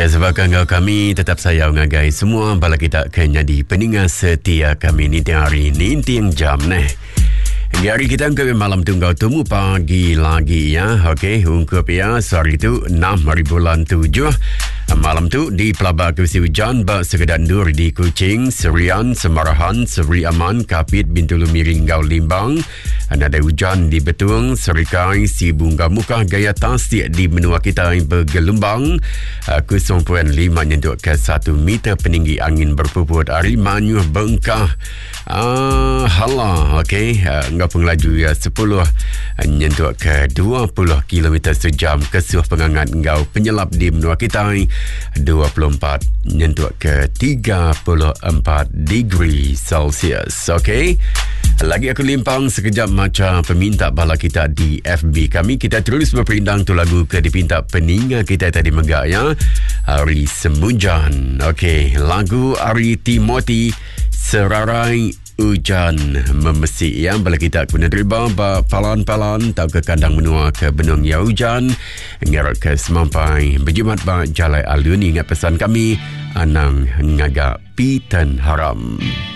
Ya, sebab kangau kami tetap sayang ngagai semua bala kita kena di peningat setia kami ni tiang hari ni tiang jam neh. Di hari kita ke malam tunggal temu pagi lagi ya. Okey, ungkup ya sorry tu 6 hari bulan 7. Malam tu di Pelabak Kewisi Hujan bak Sekedan Dur di Kuching, Serian, Semarahan, Seri Aman, Kapit, Bintulu Miring, Gau Limbang. Ada hujan di Betung, Serikai, Sibungga Mukah, Gaya Tasik di Menua kita yang bergelombang 0.5 nyentuh ke 1 meter peninggi angin berpuput hari Manyuh Bengkah. Hala, okey, enggak pengelaju ya 10 nyentuh ke 20 km sejam kesuh pengangat engkau penyelap di Menua kita 24 nyentuh ke 34 degree Celsius. Okey, lagi aku limpang sekejap macam peminta bala kita di FB kami. Kita terus berperindang tu lagu ke dipinta peninga kita tadi megak ya, Hari Semujan. Okey, lagu Ari Timothy Serarai Hujan Memesik yang bala kita kena terima palan-palan tau ke kandang menua ke benung ya hujan ngerot ke semampai berjumat ba jalai aluni ingat pesan kami anang ngagak pitan haram.